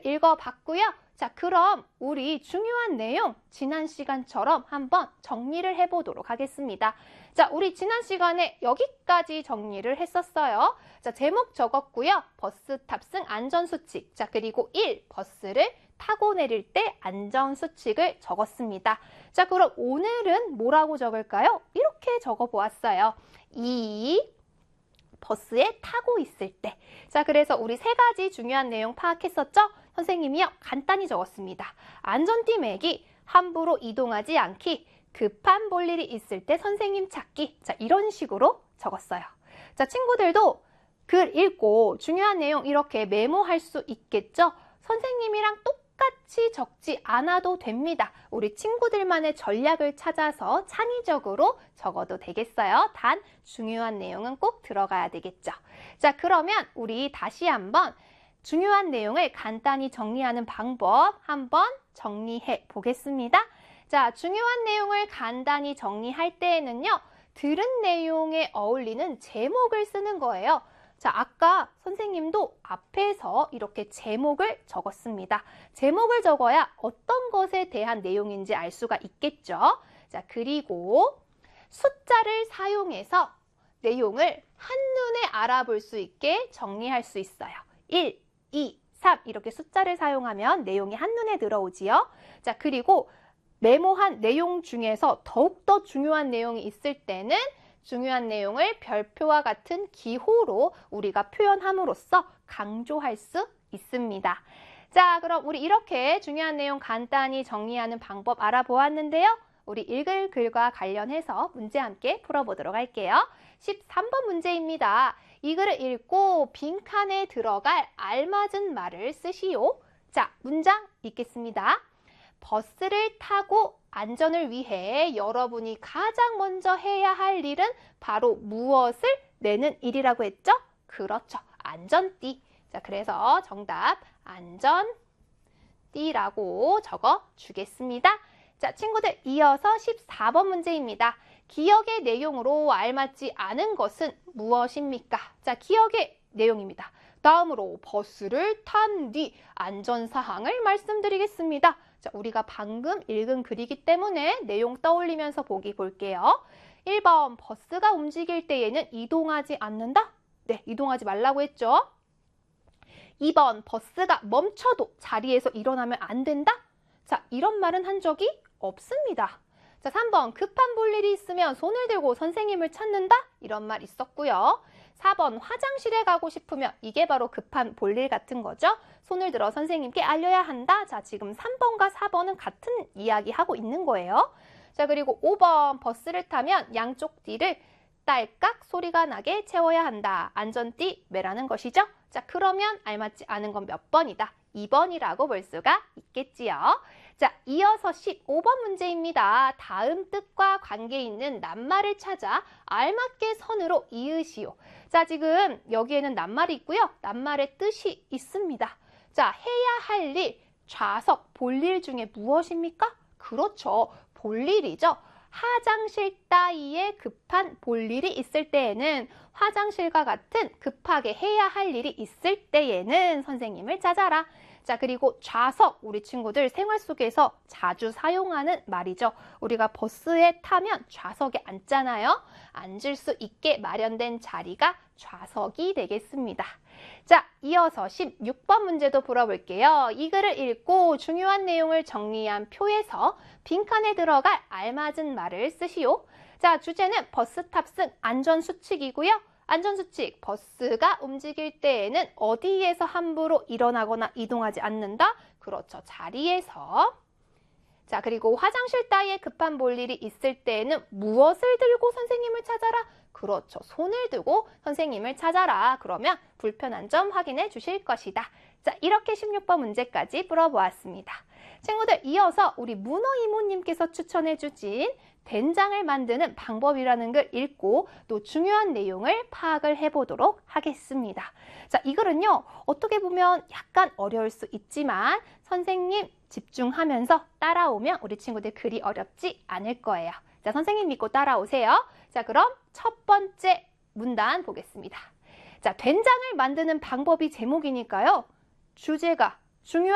읽어봤고요. 자, 그럼 우리 중요한 내용 지난 시간처럼 한번 정리를 해보도록 하겠습니다. 자, 우리 지난 시간에 여기까지 정리를 했었어요. 자, 제목 적었고요. 버스 탑승 안전수칙. 자, 그리고 1. 버스를 타고 내릴 때 안전수칙을 적었습니다. 자, 그럼 오늘은 뭐라고 적을까요? 이렇게 적어보았어요. 2. 버스에 타고 있을 때. 자, 그래서 우리 세 가지 중요한 내용 파악했었죠? 선생님이요, 간단히 적었습니다. 안전띠 매기, 함부로 이동하지 않기, 급한 볼 일이 있을 때 선생님 찾기. 자, 이런 식으로 적었어요. 자, 친구들도 글 읽고 중요한 내용 이렇게 메모할 수 있겠죠? 선생님이랑 똑같이 적지 않아도 됩니다. 우리 친구들만의 전략을 찾아서 창의적으로 적어도 되겠어요. 단 중요한 내용은 꼭 들어가야 되겠죠. 자, 그러면 우리 다시 한번 중요한 내용을 간단히 정리하는 방법 한번 정리해 보겠습니다. 자, 중요한 내용을 간단히 정리할 때에는요, 들은 내용에 어울리는 제목을 쓰는 거예요. 자, 아까 선생님도 앞에서 이렇게 제목을 적었습니다. 제목을 적어야 어떤 것에 대한 내용인지 알 수가 있겠죠. 자, 그리고 숫자를 사용해서 내용을 한눈에 알아볼 수 있게 정리할 수 있어요. 1, 2, 3 이렇게 숫자를 사용하면 내용이 한눈에 들어오지요. 자, 그리고 메모한 내용 중에서 더욱더 중요한 내용이 있을 때는 중요한 내용을 별표와 같은 기호로 우리가 표현함으로써 강조할 수 있습니다. 자, 그럼 우리 이렇게 중요한 내용 간단히 정리하는 방법 알아보았는데요. 우리 읽을 글과 관련해서 문제 함께 풀어보도록 할게요. 13번 문제입니다. 이 글을 읽고 빈칸에 들어갈 알맞은 말을 쓰시오. 자, 문장 읽겠습니다. 버스를 타고 안전을 위해 여러분이 가장 먼저 해야 할 일은 바로 무엇을 내는 일이라고 했죠? 그렇죠. 안전띠. 자, 그래서 정답 안전띠라고 적어 주겠습니다. 자, 친구들 이어서 14번 문제입니다. 기억의 내용으로 알맞지 않은 것은 무엇입니까? 자, 기억의 내용입니다. 다음으로 버스를 탄 뒤 안전사항을 말씀드리겠습니다. 자, 우리가 방금 읽은 글이기 때문에 내용 떠올리면서 보기 볼게요. 1번, 버스가 움직일 때에는 이동하지 않는다? 네, 이동하지 말라고 했죠. 2번, 버스가 멈춰도 자리에서 일어나면 안 된다? 자, 이런 말은 한 적이 없습니다. 자, 3번, 급한 볼 일이 있으면 손을 들고 선생님을 찾는다? 이런 말 있었고요. 4번, 화장실에 가고 싶으면 이게 바로 급한 볼일 같은 거죠. 손을 들어 선생님께 알려야 한다. 자, 지금 3번과 4번은 같은 이야기 하고 있는 거예요. 자, 그리고 5번, 버스를 타면 양쪽 띠를 딸깍 소리가 나게 채워야 한다. 안전띠 매라는 것이죠. 자, 그러면 알맞지 않은 건 몇 번이다? 2번이라고 볼 수가 있겠지요. 자, 이어서 15번 문제입니다. 다음 뜻과 관계 있는 낱말을 찾아 알맞게 선으로 이으시오. 자, 지금 여기에는 낱말이 있고요. 낱말의 뜻이 있습니다. 자, 해야 할 일, 좌석, 볼 일 중에 무엇입니까? 그렇죠. 볼 일이죠. 화장실 따위에 급한 볼 일이 있을 때에는 화장실과 같은 급하게 해야 할 일이 있을 때에는 선생님을 찾아라. 자, 그리고 좌석, 우리 친구들 생활 속에서 자주 사용하는 말이죠. 우리가 버스에 타면 좌석에 앉잖아요. 앉을 수 있게 마련된 자리가 좌석이 되겠습니다. 자, 이어서 16번 문제도 풀어볼게요. 이 글을 읽고 중요한 내용을 정리한 표에서 빈칸에 들어갈 알맞은 말을 쓰시오. 자, 주제는 버스 탑승 안전수칙이고요. 안전수칙, 버스가 움직일 때에는 어디에서 함부로 일어나거나 이동하지 않는다? 그렇죠, 자리에서. 자, 그리고 화장실 따위에 급한 볼 일이 있을 때에는 무엇을 들고 선생님을 찾아라? 그렇죠, 손을 들고 선생님을 찾아라. 그러면 불편한 점 확인해 주실 것이다. 자, 이렇게 16번 문제까지 풀어보았습니다. 친구들, 이어서 우리 문어 이모님께서 추천해 주신 된장을 만드는 방법이라는 걸 읽고 또 중요한 내용을 파악을 해보도록 하겠습니다. 자, 이 글은요, 어떻게 보면 약간 어려울 수 있지만 선생님 집중하면서 따라오면 우리 친구들 글이 어렵지 않을 거예요. 자, 선생님 믿고 따라오세요. 자, 그럼 첫 번째 문단 보겠습니다. 자, 된장을 만드는 방법이 제목이니까요. 주제가 중요한